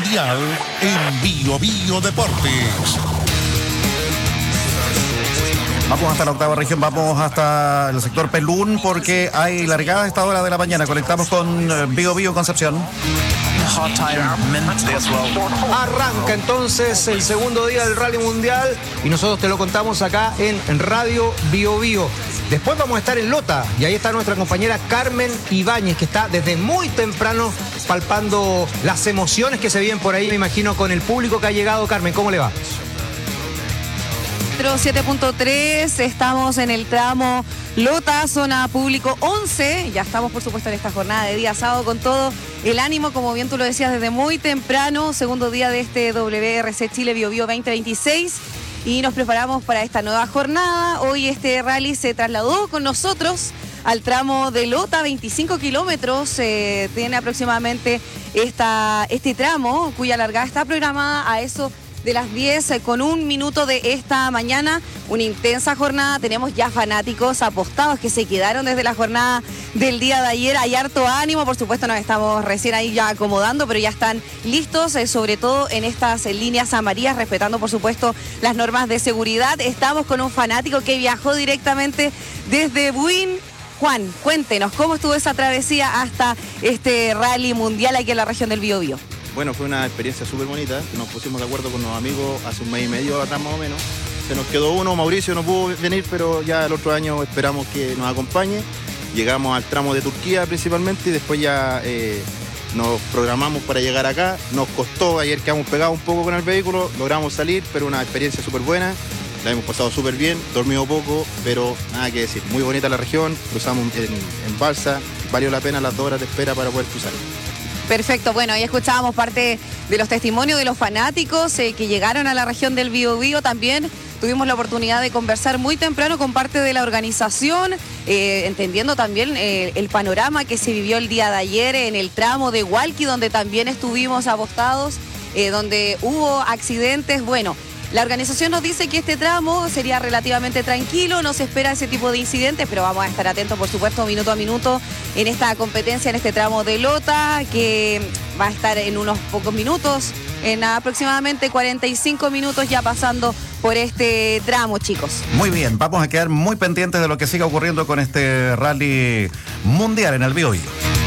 Mundial en Bio Bio Deportes. Vamos hasta la octava región, vamos hasta el sector Pelún porque hay largada a esta hora de la mañana. Conectamos con Bio Bio Concepción. Arranca entonces el segundo día del Rally Mundial y nosotros te lo contamos acá en Radio Bio Bio. Después vamos a estar en Lota y ahí está nuestra compañera Carmen Ibáñez, que está desde muy temprano palpando las emociones que se viven por ahí, me imagino, con el público que ha llegado. Carmen, ¿cómo le va? 7.3, estamos en el tramo Lota, zona público 11. Ya estamos, por supuesto, en esta jornada de día sábado con todo el ánimo, como bien tú lo decías, desde muy temprano. Segundo día de este WRC Chile Bio Bio 2026 y nos preparamos para esta nueva jornada. Hoy este rally se trasladó con nosotros al tramo de Lota, 25 kilómetros. Tiene aproximadamente este tramo, cuya largada está programada a eso de las 10 con 1 minuto de esta mañana. Una intensa jornada, tenemos ya fanáticos apostados que se quedaron desde la jornada del día de ayer. Hay harto ánimo, por supuesto nos estamos recién ahí ya acomodando, pero ya están listos, sobre todo en estas líneas amarillas, respetando por supuesto las normas de seguridad. Estamos con un fanático que viajó directamente desde Buin. Juan, cuéntenos, ¿cómo estuvo esa travesía hasta este rally mundial aquí en la región del Biobío? Bueno, fue una experiencia súper bonita. Nos pusimos de acuerdo con los amigos hace un mes y medio atrás más o menos. Se nos quedó uno, Mauricio no pudo venir, pero ya el otro año esperamos que nos acompañe. Llegamos al tramo de Turquía principalmente y después ya nos programamos para llegar acá. Nos costó, ayer quedamos pegados un poco con el vehículo, logramos salir, pero una experiencia súper buena. La hemos pasado súper bien, dormido poco, pero nada que decir. Muy bonita la región, cruzamos en balsa, valió la pena las 2 horas de espera para poder cruzar. Perfecto, bueno, ahí escuchábamos parte de los testimonios de los fanáticos que llegaron a la región del Biobío. También tuvimos la oportunidad de conversar muy temprano con parte de la organización, entendiendo también el panorama que se vivió el día de ayer en el tramo de Hualqui, donde también estuvimos apostados, donde hubo accidentes. Bueno, la organización nos dice que este tramo sería relativamente tranquilo, no se espera ese tipo de incidentes, pero vamos a estar atentos, por supuesto, minuto a minuto en esta competencia, en este tramo de Lota, que va a estar en unos pocos minutos, en aproximadamente 45 minutos ya pasando por este tramo, chicos. Muy bien, vamos a quedar muy pendientes de lo que siga ocurriendo con este rally mundial en el Biobío.